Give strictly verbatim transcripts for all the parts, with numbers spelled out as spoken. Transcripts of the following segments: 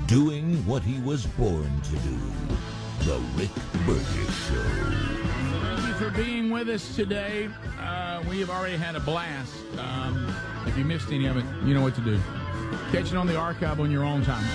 doing what he was born to do. The Rick Burgess Show. Thank you for being with us today. Uh, we have already had a blast. Um, if you missed any of it, you know what to do. Catch it on the archive on your own time.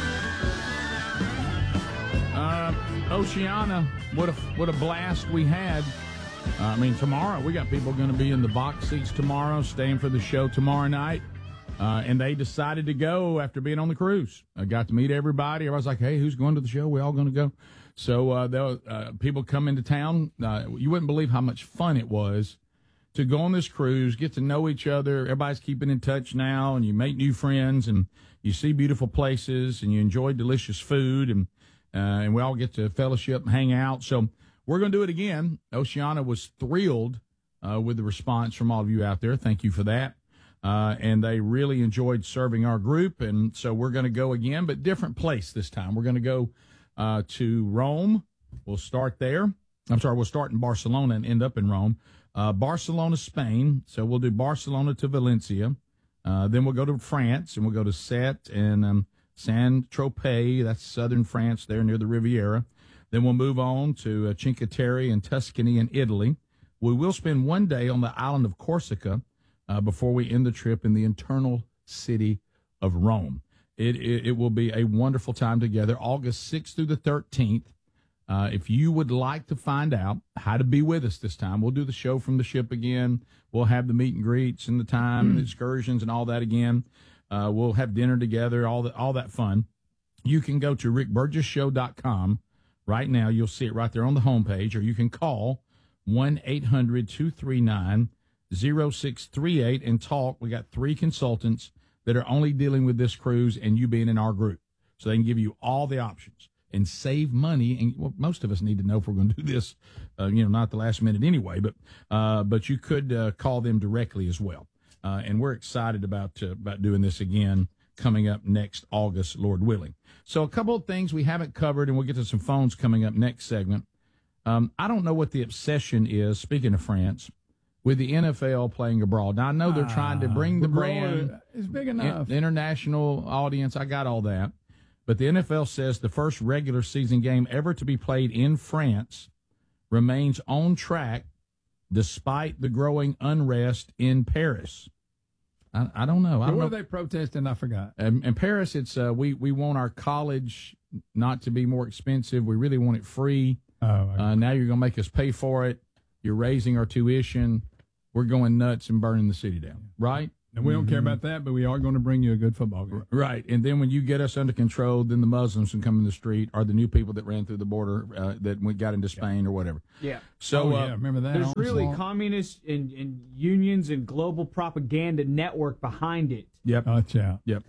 Uh, Oceana, what a what a blast we had. Uh, I mean, tomorrow, we got people going to be in the box seats tomorrow, staying for the show tomorrow night. Uh, and they decided to go after being on the cruise. I got to meet everybody. Everybody's like, hey, who's going to the show? We all going to go. So uh, there were, uh, people come into town. Uh, you wouldn't believe how much fun it was to go on this cruise, get to know each other. Everybody's keeping in touch now, and you make new friends, and you see beautiful places, and you enjoy delicious food, and uh, and we all get to fellowship and hang out. So we're going to do it again. Oceana was thrilled uh, with the response from all of you out there. Thank you for that. Uh, and they really enjoyed serving our group, and so we're going to go again, but different place this time. We're going to go uh, to Rome. We'll start there. I'm sorry, we'll start in Barcelona and end up in Rome. Uh, Barcelona, Spain. So we'll do Barcelona to Valencia. Uh, then we'll go to France, and we'll go to Sète and um, Saint-Tropez. That's southern France there near the Riviera. Then we'll move on to uh, Cinque Terre and Tuscany in Italy. We will spend one day on the island of Corsica, Uh, before we end the trip in the eternal city of Rome. It, it, it will be a wonderful time together, August sixth through the thirteenth. Uh, if you would like to find out how to be with us this time, we'll do the show from the ship again. We'll have the meet and greets and the time and the excursions and all that again. Uh, we'll have dinner together, all that, all that fun. You can go to rick burgess show dot com right now. You'll see it right there on the homepage, or you can call one eight hundred two three nine zero six three eight and talk. We got three consultants that are only dealing with this cruise and you being in our group. So they can give you all the options and save money. And well, most of us need to know if we're going to do this, uh, you know, not the last minute anyway, but, uh, but you could, uh, call them directly as well. Uh, and we're excited about, uh, about doing this again coming up next August, Lord willing. So a couple of things we haven't covered, and we'll get to some phones coming up next segment. Um, I don't know what the obsession is, speaking of France, with the N F L playing abroad. Now, I know they're trying to bring the brand. It's big enough. The international audience, I got all that. But the N F L says the first regular season game ever to be played in France remains on track despite the growing unrest in Paris. I, I don't know. I don't what know. are they protesting? I forgot. Um, in Paris, it's uh, we, we want our college not to be more expensive. We really want it free. Oh, okay. uh, now you're going to make us pay for it. You're raising our tuition. We're going nuts and burning the city down, right? And we don't mm-hmm. care about that, but we are going to bring you a good football game. Right. And then when you get us under control, then the Muslims can come in the street, or the new people that ran through the border uh, that we got into Spain or whatever. Yeah. So oh, uh, yeah, remember that? There's really small. communists and, and unions and global propaganda network behind it. Yep. Watch out. Yep.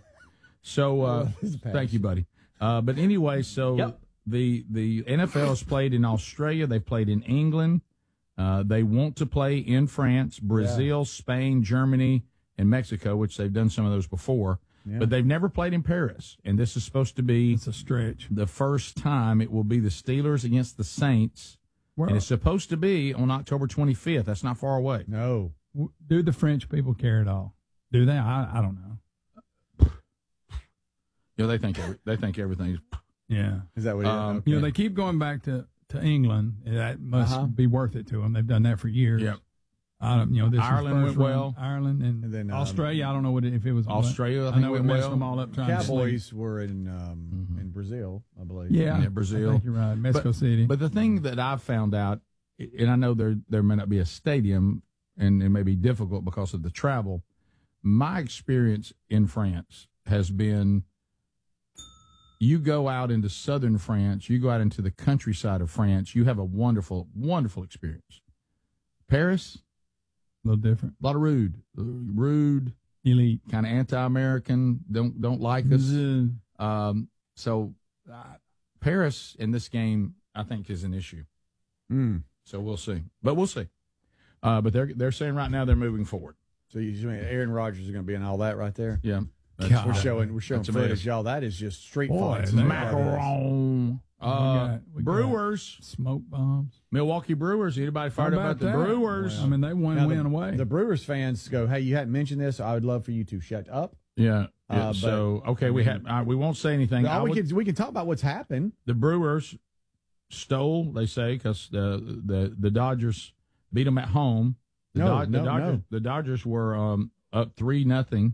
So uh, thank you, buddy. Uh, but anyway, so yep. the, the N F L has played in Australia. They played in England. Uh, they want to play in France, Brazil, yeah. Spain, Germany, and Mexico, which they've done some of those before. Yeah. But they've never played in Paris. And this is supposed to be it's a stretch. The first time it will be the Steelers against the Saints. Well, and it's supposed to be on October twenty-fifth. That's not far away. No. Do the French people care at all? Do they? I, I don't know. You know, they think every, they think everything's. Yeah. Is that what it is? Um, okay. You know, they keep going back to, to England. That must uh-huh. be worth it to them. They've done that for years. Yep. I don't, you know, this Ireland went well. Ireland and, and then um, Australia. I don't know what it, if it was Australia. I, I think know went it messed well. them all up. Trying Cowboys to were in um, mm-hmm. in Brazil, I believe. Yeah, yeah Brazil. I think you're right. Mexico but, City. But the thing that I've found out, and I know there there may not be a stadium, and it may be difficult because of the travel. My experience in France has been. You go out into southern France, you go out into the countryside of France, you have a wonderful, wonderful experience. Paris, a little different. A lot of rude, rude, elite, kind of anti-American. Don't don't like us. Mm. Um, so uh, Paris in this game, I think, is an issue. Mm. So we'll see, but we'll see. Uh, but they're they're saying right now they're moving forward. So you mean Aaron Rodgers is going to be in all that right there? Yeah. That's, we're showing, we're showing footage, y'all. That is just street fights. Macaron. Uh, we got, we Brewers. Smoke bombs. Milwaukee Brewers. Anybody fired about up about that? the Brewers? Well, I mean, they won now win the, away. The Brewers fans go, hey, you hadn't mentioned this. I would love for you to shut up. Yeah. yeah. Uh, so but, okay, I we mean, had uh, we won't say anything. All I we would- can we can talk about what's happened. The Brewers stole, they say, because the, the the Dodgers beat them at home. The, No, Dod- no, the Dodgers no. the Dodgers were um, up three nothing,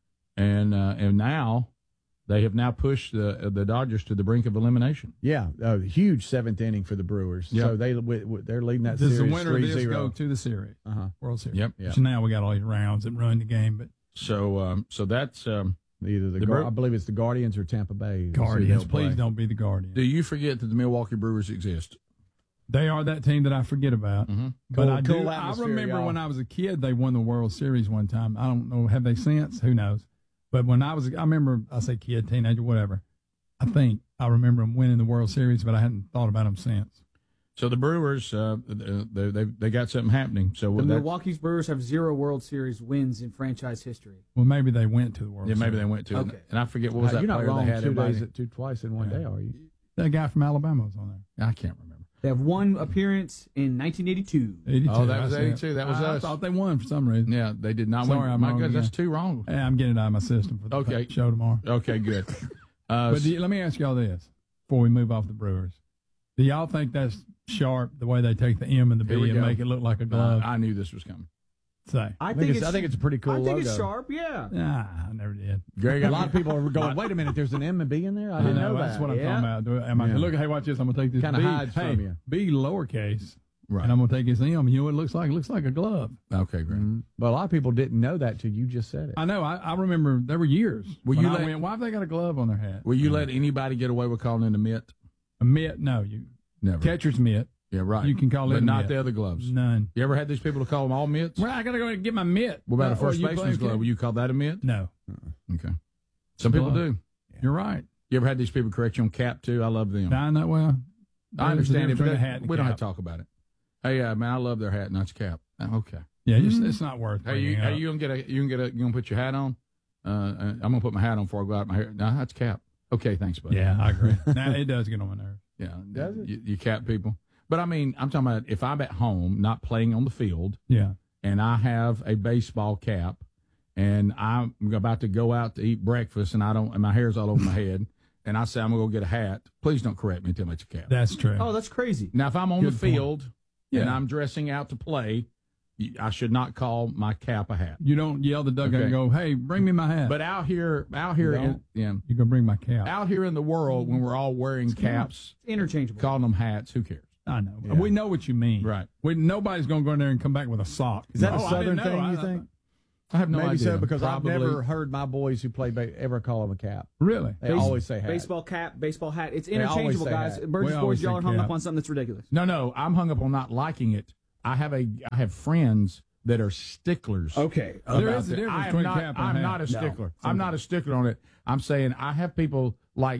and uh, and now they have now pushed the the Dodgers to the brink of elimination. Yeah, a huge seventh inning for the Brewers. Yep. So they w- w- they're leading that Does the series winner of three this zero. go to the series, Uh-huh. World Series? Yep. Yeah. So now we got all these rounds that run the game, but So um, so that's um, Either the, The Gar- Brew- I believe it's the Guardians or Tampa Bay. We'll see who Guardians. they'll Please play. don't be the Guardians. do you forget that the Milwaukee Brewers exist? They are that team that I forget about. Mm-hmm. But Cool- I do. cool I atmosphere, remember y'all. when I was a kid, they won the World Series one time. I don't know, have they since? Who knows? But when I was, I remember, I say kid, teenager, whatever. I think I remember them winning the World Series, but I hadn't thought about them since. So the Brewers, uh, they, they they got something happening. So The that's- Milwaukee Brewers have zero World Series wins in franchise history. Well, maybe they went to the World yeah, maybe Series. they went to. Okay. And I forget what was Uh, that you're not player wrong. they had. Two everybody- days, two twice in one Yeah. day, are you? That guy from Alabama was on there. I can't remember. They have one appearance in nineteen eighty-two. eighty-two. Oh, that was I said. eighty-two. That was I, us. I thought they won for some reason. Yeah, they did not Sorry, win. I'm My wrong goodness, that's again. too wrong. Hey, I'm getting it out of my system for the Okay. show tomorrow. Okay, good. Uh, But do you- let me ask y'all this before we move off the Brewers. Do y'all think that's sharp, the way they take the M and the Here we B and go. make it look like a uh, glove? I knew this was coming. Say. I, I think, it's, I think it's a pretty cool I think logo. it's sharp. Yeah. Nah, I never did. Greg, A lot of people are going, wait a minute, there's an M and B in there? I I didn't know, know, that's that. what I'm Yeah. talking about. Do I- Am I, Yeah. Look, hey, watch this. I'm going to take this Kinda B. hides hey, from you. B lowercase. Right. And I'm going to take his M, and you know what it looks like? It looks like a glove. Okay, Greg. Mhm. But a lot of people didn't know that till you just said it. I know. I, I remember there were years. Will when you I let- went, why have they got a glove on their hat? Will you let anybody get away with calling it a mitt? A mitt? No. You Never. Catcher's mitt. Yeah, right. You can call it but a not mitt. the other gloves. None. You ever had these people to call them all mitts? Well, I got to go and get my mitt. What about a Uh, or first you baseman's play- glove? Will you call that a mitt? No. Okay. Some people glove. do. You're right. You ever had these people correct you on cap too? I love them. I know. Well, I understand it, but between that- a hat and we don't have cap. to talk about it. Hey, uh, man, I love their hat, not your cap. Uh, Okay. Yeah, it's, it's not worth. Hey, you, bringing hey, up. you gonna get a? You gonna get a? You gonna put your hat on? Uh, uh, I'm gonna put my hat on before I go out my hair. No, that's cap. Okay, thanks, buddy. Yeah, I agree. Now it does get on my nerves. Yeah, Does it? You, you cap people, but I mean, I'm talking about if I'm at home, not playing on the field, Yeah. and I have a baseball cap, and I'm about to go out to eat breakfast, and I don't, and my hair's all over my head, and I say I'm gonna go get a hat. Please don't correct me until it's a cap. That's true. Oh, that's crazy. Now, if I'm on Good the point. field and Yeah. I'm dressing out to play, I should not call my cap a hat. You don't yell the dugout Okay. and go, "Hey, bring me my hat." But out here, out here, You in, don't? yeah, you go bring my cap. out here in the world, when we're all wearing caps, It's interchangeable. calling them hats, who cares? I know. Yeah. We know what you mean. Right. We, nobody's going to go in there and come back with a sock. Is that Oh, a I Southern didn't know. thing, you I- think? I have no Maybe idea. so, because Probably. I've never heard my boys who play ba- ever call them a cap. Really? They Base- always say hat. Baseball cap, baseball hat. It's They always interchangeable, say guys. hat. Burgess We Boys, always y'all say are hung cap. up on something that's ridiculous. No, no, I'm hung up on not liking it. I have a, I have friends that are sticklers. Okay. There about is a that. difference I am between not, cap and I'm hat. not a No. stickler. I'm not a stickler on it. I'm saying I have people like,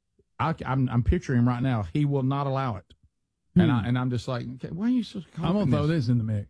I, I'm, I'm picturing him right now. He will not allow it, and I, and I'm just like, okay, why are you so? I'm going to throw this in the mix.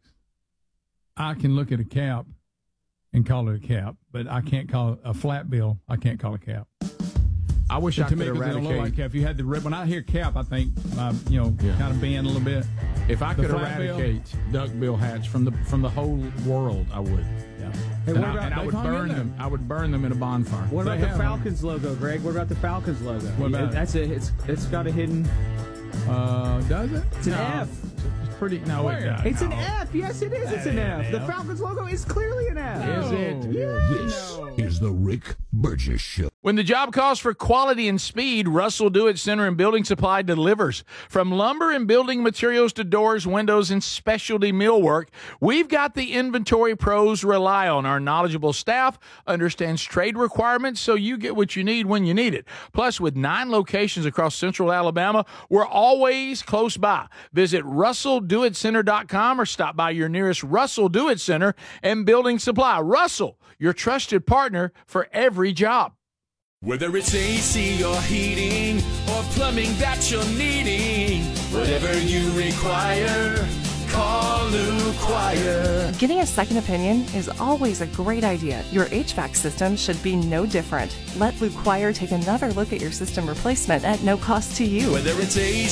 I can look at a cap and call it a cap, but I can't call it a flat bill. I can't call it a cap. I wish So I to could me, 'cause it don't look eradicate. like cap. If you had the rib, when I hear cap, I think, uh, you know, Yeah. kind of bend a little bit. If I The could flat bill? eradicate duck bill hats from the from the whole world, I would. Yeah. Hey, And, what I, about, and I they've would hung in burn there. them. I would burn them in a bonfire. what about They the have Falcons logo, Greg? What about the Falcons logo? What about Yeah, it? That's a, it's it's got a hidden. Uh, does it? It's an No. F. It's pretty. No, Where? it doesn't. It's an F. Yes, it is. It's an That F. ain't The an F. Falcons logo is clearly an F. Is it? This is the Rick Burgess Show. When the job calls for quality and speed, Russell Do-It Center and Building Supply delivers. From lumber and building materials to doors, windows, and specialty millwork, we've got the inventory pros rely on. Our knowledgeable staff understands trade requirements, so you get what you need when you need it. Plus, with nine locations across central Alabama, we're always close by. Visit russell do it center dot com or stop by your nearest Russell Do-It Center and Building Supply. Russell, your trusted partner for every job. Whether it's A C or heating or plumbing that you're needing, whatever you require, call Lou Choir. Getting a second opinion is always a great idea. Your H V A C system should be no different. Let Lou Choir take another look at your system replacement at no cost to you. Whether it's A